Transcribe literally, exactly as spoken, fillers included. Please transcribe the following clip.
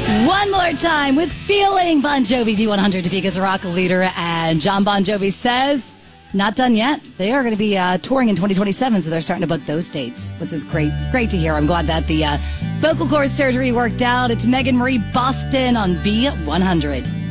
One more time with Feeling, Bon Jovi V one hundred, Topeka's rock leader. And John Bon Jovi says, not done yet. They are going to be uh, touring in twenty twenty-seven, so they're starting to book those dates, which is great. Great to hear. I'm glad that the uh, vocal cord surgery worked out. It's Megan Marie Boston on V one hundred.